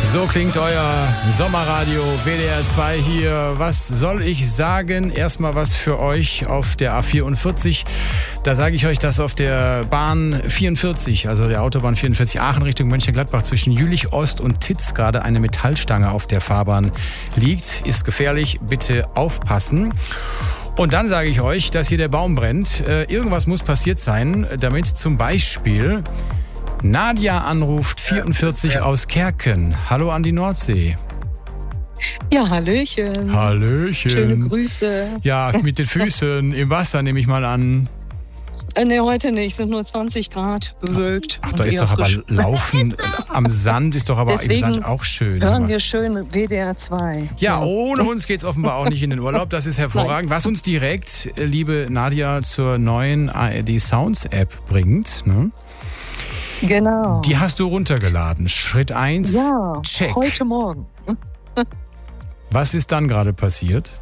So klingt euer Sommerradio WDR 2 hier. Was soll ich sagen? Erstmal was für euch auf der A44. Da sage ich euch, dass auf der Bahn 44, also der Autobahn 44 Aachen Richtung Mönchengladbach zwischen Jülich Ost und Titz gerade eine Metallstange auf der Fahrbahn liegt. Ist gefährlich, bitte aufpassen. Und dann sage ich euch, dass hier der Baum brennt. Irgendwas muss passiert sein, damit zum Beispiel Nadja anruft, 44 aus Kerken. Hallo an die Nordsee. Ja, hallöchen. Hallöchen. Schöne Grüße. Ja, mit den Füßen im Wasser nehme ich mal an. Ne, heute nicht. Es sind nur 20 Grad, bewölkt. Ach, da ist doch aber Laufen am Sand ist doch aber Deswegen im Sand auch schön. Hören wir schön WDR 2. Ja, ohne uns geht's offenbar auch nicht in den Urlaub. Das ist hervorragend. Was uns direkt, liebe Nadja, zur neuen ARD Sounds App bringt, ne? Genau. Die hast du runtergeladen. Schritt 1, ja, check. Heute Morgen. Was ist dann gerade passiert?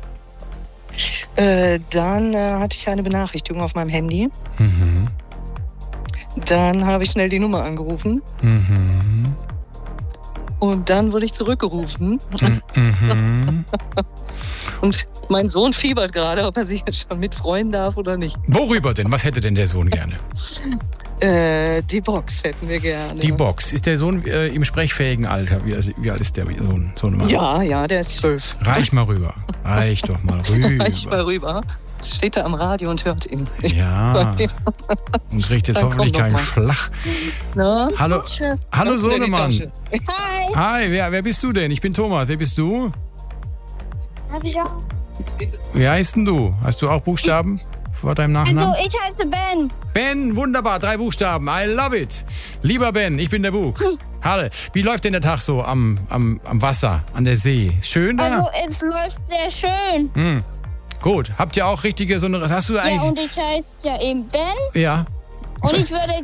Dann hatte ich eine Benachrichtigung auf meinem Handy. Mhm. Dann habe ich schnell die Nummer angerufen. Mhm. Und dann wurde ich zurückgerufen. Mhm. Und mein Sohn fiebert gerade, ob er sich jetzt schon mitfreuen darf oder nicht. Worüber denn? Was hätte denn der Sohn gerne? Die Box hätten wir gerne. Die Box. Ist der Sohn im sprechfähigen Alter? Wie alt ist der Sohn? Ja, der ist 12. Reich mal rüber. Reich doch mal rüber. Reich mal rüber. Jetzt steht er am Radio und hört ihn. Ja. Und kriegt jetzt hoffentlich keinen Schlag. Na, Hallo Sohnemann. Hi. Hi, wer bist du denn? Ich bin Thomas. Wer bist du? Hab ich auch. Wie heißt denn du? Hast du auch Buchstaben vor deinem Nachnamen? Also, ich heiße Ben. Ben, wunderbar, 3 Buchstaben. I love it. Lieber Ben, ich bin der Buch. Hallo. Wie läuft denn der Tag so am Wasser, an der See? Schön da? Also, es läuft sehr schön. Gut. Habt ihr auch richtige, hast du eigentlich... Ja, und ich heiße ja eben Ben. Ja. Und ich würde...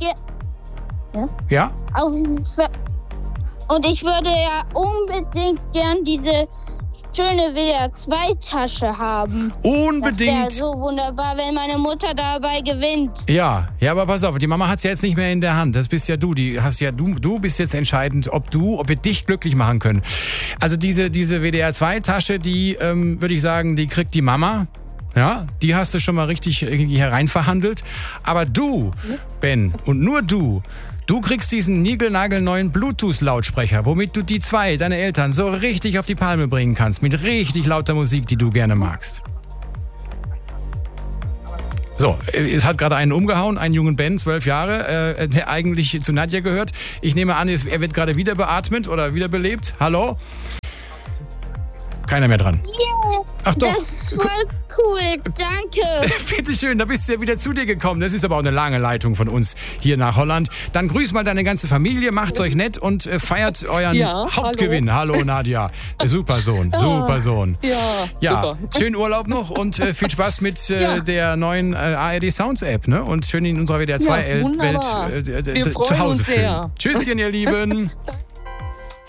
Ja? Und ich würde ja unbedingt gern diese schöne WDR 2 Tasche haben. Unbedingt. Das wäre so wunderbar, wenn meine Mutter dabei gewinnt. Ja, aber pass auf, die Mama hat es ja jetzt nicht mehr in der Hand. Das bist ja du. Du bist jetzt entscheidend, ob wir dich glücklich machen können. Also diese WDR 2 Tasche, die würde ich sagen, die kriegt die Mama. Ja, die hast du schon mal richtig irgendwie hereinverhandelt. Aber du, Ben, und nur du kriegst diesen niegelnagelneuen Bluetooth-Lautsprecher, womit du die 2, deine Eltern, so richtig auf die Palme bringen kannst. Mit richtig lauter Musik, die du gerne magst. So, es hat gerade einen umgehauen, einen jungen Ben, 12 Jahre, der eigentlich zu Nadja gehört. Ich nehme an, er wird gerade wieder beatmet oder wiederbelebt. Hallo? Keiner mehr dran. Yeah, Ach doch. das ist voll cool, danke. Bitteschön, da bist du ja wieder zu dir gekommen. Das ist aber auch eine lange Leitung von uns hier nach Holland. Dann grüß mal deine ganze Familie, macht's euch nett und feiert euren Hauptgewinn. Hallo Nadja, super Sohn, super Sohn. Ja, super. Schönen Urlaub noch und viel Spaß mit der neuen ARD Sounds App, ne? Und schön in unserer WDR 2 Welt zu Hause fühlen. Tschüsschen, ihr Lieben.